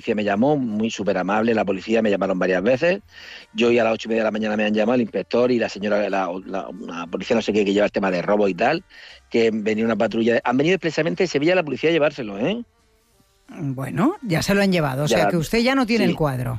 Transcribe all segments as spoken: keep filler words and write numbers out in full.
policía me llamó, muy súper amable, la policía me llamaron varias veces. Yo y a las ocho y media de la mañana me han llamado el inspector y la señora, la, la, una policía no sé qué, que lleva el tema de robo y tal, que venía una patrulla. Han venido expresamente de Sevilla a la policía a llevárselo, ¿eh? Bueno, ya se lo han llevado, o sea ya, que usted ya no tiene sí. el cuadro.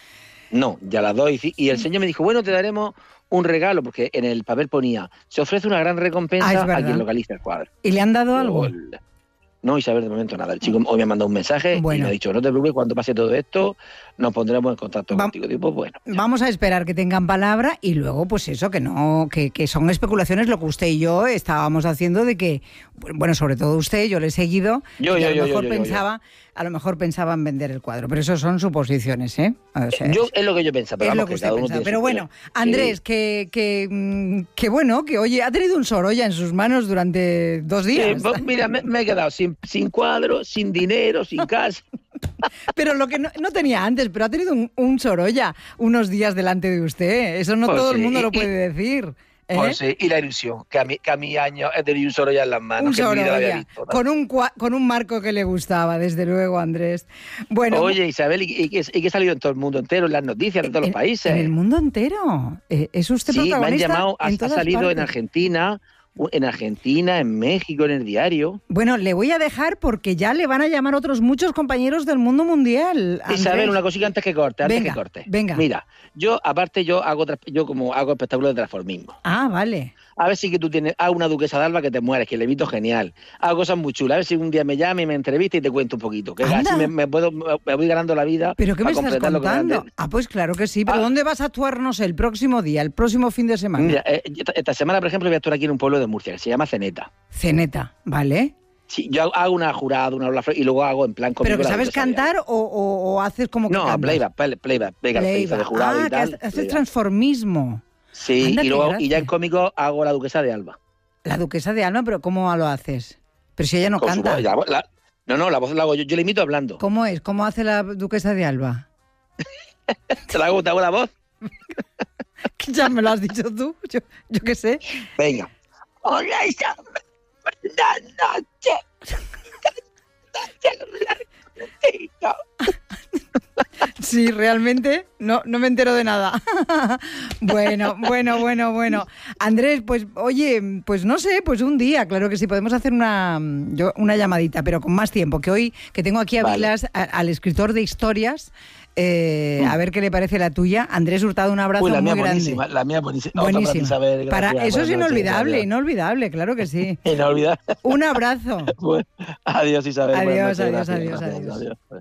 No, ya las doy. Y el señor me dijo, bueno, te daremos un regalo, porque en el papel ponía, se ofrece una gran recompensa ah, a quien localice el cuadro. ¿Y le han dado Luego, algo? El... No, Isabel, de momento nada. El chico hoy me ha mandado un mensaje bueno. y me ha dicho, no te preocupes, cuando pase todo esto, nos pondremos en contacto Va- contigo. Digo, pues bueno. Ya. Vamos a esperar que tengan palabra y luego, pues eso, que no, que, que son especulaciones lo que usted y yo estábamos haciendo de que, bueno, sobre todo usted, yo le he seguido, Yo, y yo, a lo yo, mejor yo, yo, pensaba, a lo mejor pensaban vender el cuadro, pero eso son suposiciones, ¿eh? O sea, Yo, es lo que yo pensaba, pero es vamos, lo que que usted cada uno pensaba. tiene Pero su bueno, criterio. Andrés, Sí. que, que, mm, que bueno, que oye, ha tenido un Sorolla en sus manos durante dos días. Sí, pues, mira, me, me he quedado sin, sin cuadro, sin dinero, sin casa. Pero lo que no, no tenía antes, pero ha tenido un, un Sorolla unos días delante de usted. Eso no Pues todo sí, el mundo y- lo y- puede decir. ¿eh? Pues sí, y la ilusión, que a mi, que a mi año he tenido un Sorolla en las manos, Un que en mi vida lo había Sorolla, visto, ¿no? con un, cua- con un marco que le gustaba, desde luego, Andrés. Bueno, Oye, Isabel, y, y, que, y que ha salido en todo el mundo entero, en las noticias de todos en, los países. en el mundo entero. Eh, ¿Es usted Sí, me han protagonista? llamado, ha, en ha todas salido en partes? Argentina, en Argentina, en México, en el diario. Bueno, le voy a dejar porque ya le van a llamar otros muchos compañeros del mundo mundial. Andrés. Isabel, una cosita antes que corte, antes Venga, que corte. venga. Mira, yo aparte yo hago tra- yo como hago espectáculos de transformismo. Ah, vale. A ver si que tú tienes a una duquesa de Alba que te mueres, que le invito genial. Hago cosas muy chulas. A ver si un día me llame y me entrevista y te cuento un poquito. Que Anda. así me, me puedo me voy ganando la vida. ¿Pero qué me para estás completar lo que contando? antes. Ah, pues claro que sí. ¿Pero Ah. dónde vas a actuar, no sé, el próximo día, el próximo fin de semana? Mira, eh, esta, esta semana, por ejemplo, voy a actuar aquí en un pueblo de Murcia que se llama Ceneta. Ceneta, ¿vale? Sí, yo hago- hago una jurada, una ola y luego hago en plan ¿Pero conmigo que la sabes duquesa de Alba. cantar o, o- o haces como que No, cantas? playback, play- playback, playback, se hizo de jurado ah, y tal. que haces playback. transformismo. Sí, Anda, y, qué luego, gracia. y ya en cómico hago la duquesa de Alba. La duquesa de Alba, pero ¿cómo lo haces? Pero si ella no Con su canta. voz, la voz- la- no, no, la voz la hago yo, yo la imito hablando. ¿Cómo es? ¿Cómo hace la duquesa de Alba? ¿Te la hago, te hago la voz? Que ya me lo has dicho tú, yo, yo qué sé. Venga. Hola, Isabel. Buenas noches. Sí, realmente no, no me entero de nada. Bueno, bueno, bueno, bueno. Andrés, pues oye, pues no sé, pues un día, claro que sí, podemos hacer una, yo, una llamadita, pero con más tiempo, que hoy que tengo aquí a Vale. Vilas, a- al escritor de historias, eh, Mm. a ver qué le parece la tuya. Andrés Hurtado, un abrazo Uy, la muy mía grande. buenísima, la mía buenísima. Otra para ti, Buenísima. Isabel, Para, gracias, eso es buenas noches, inolvidable, gracias. inolvidable, claro que sí. Inolvidable. Un abrazo. Bueno, adiós, Isabel. Adiós, buenas adiós, noches, adiós, gracias, gracias, adiós. adiós.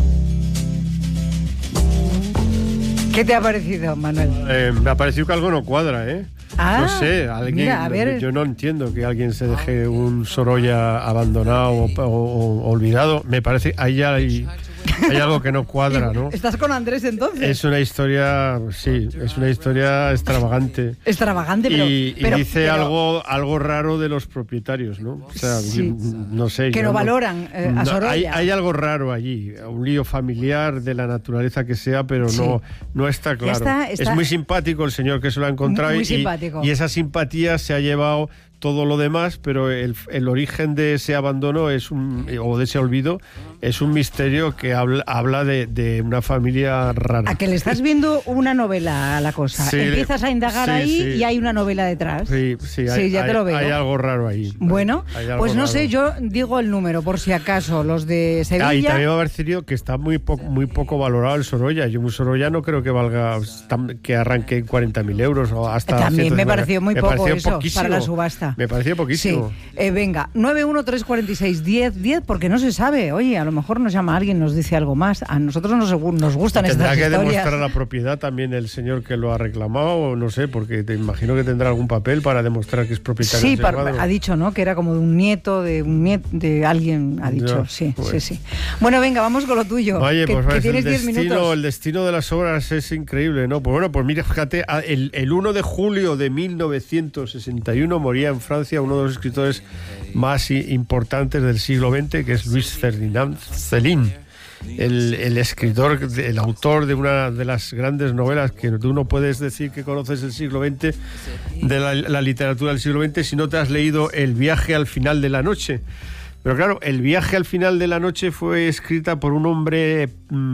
¿Qué te ha parecido, Manuel? Eh, me ha parecido que algo no cuadra, ¿eh? Ah, no sé, alguien, mira, a ver. yo no entiendo que alguien se deje un Sorolla abandonado o, o- o olvidado. Me parece, ahí hay, hay algo que no cuadra, ¿no? ¿Estás con Andrés entonces? Es una historia, sí, es una historia extravagante. Extravagante, pero... y, y pero- dice pero algo algo raro de los propietarios, ¿no? O sea, Sí. no sé. que yo no valoran eh, a no, Sorolla. hay, hay algo raro allí, un lío familiar de la naturaleza que sea, pero Sí. no, no está claro. está- está- Es muy simpático el señor que se lo ha encontrado Muy y, simpático. y esa simpatía se ha llevado todo lo demás, pero el, el origen de ese abandono es un, o de ese olvido es un misterio que habla, habla de, de una familia rara. A que le estás viendo una novela a la cosa. Sí, Empiezas a indagar sí, ahí sí. y hay una novela detrás. Sí, sí, Sí, hay, ya te hay- lo veo. hay algo raro ahí. Bueno, Hay algo pues no raro. sé, yo digo el número por si acaso. Los de Sevilla... Ah, y también me ha parecido que está muy, po- muy poco valorado el Sorolla. Yo un Sorolla no creo que valga tam- que arranque cuarenta mil euros o hasta También me ciento cincuenta. pareció muy Me poco pareció eso poquísimo. para la subasta. Me pareció poquísimo. Sí, eh, venga, nueve uno tres cuatro seis uno cero uno cero, porque no se sabe. Oye, a lo mejor nos llama alguien, nos dice algo más. A nosotros nos, nos gustan Tendrá estas que historias. demostrar la propiedad también el señor que lo ha reclamado, o no sé, porque te imagino que tendrá algún papel para demostrar que es propietario Sí, de ese par- cuadro. ha dicho, ¿no? Que era como de un nieto, de un nieto, de alguien, ha dicho. Ya, sí, bueno. sí, sí. Bueno, venga, vamos con lo tuyo. Oye, que, pues que ves, el, tienes diez destino, minutos. el destino de las obras es increíble, ¿no? Pues bueno, pues mira, fíjate, a- el, el uno de julio de mil novecientos sesenta y uno moría en Francia uno de los escritores más i- importantes del siglo veinte, que es Luis Ferdinand Céline. El, el escritor, el autor de una de las grandes novelas que tú no puedes decir que conoces el siglo veinte, de la, la literatura del siglo veinte, si no te has leído El viaje al final de la noche. Pero claro, El viaje al final de la noche fue escrita por un hombre... Mmm,